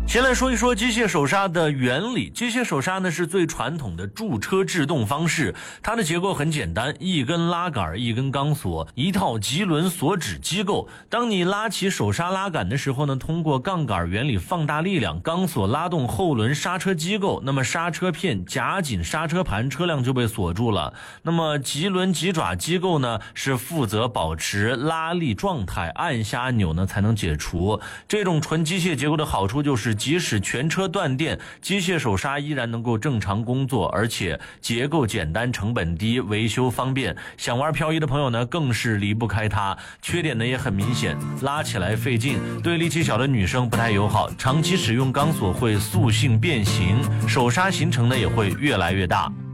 先来说一说机械手刹的原理。机械手刹呢是最传统的驻车制动方式，它的结构很简单，一根拉杆，一根钢索，一套棘轮锁止机构。当你拉起手刹拉杆的时候呢，通过杠杆原理放大力量，钢索拉动后轮刹车机构，那么刹车片夹紧刹车盘，车辆就被锁住了。那么棘轮棘爪机构呢是负责保持拉力状态，按下按钮呢才能解除。这种纯机械结构的好处就是即使全车断电，机械手刹依然能够正常工作，而且结构简单，成本低，维修方便。想玩漂移的朋友呢更是离不开它。缺点呢也很明显，拉起来费劲，对力气小的女生不太友好，长期使用钢索会塑性变形，手刹行程呢也会越来越大。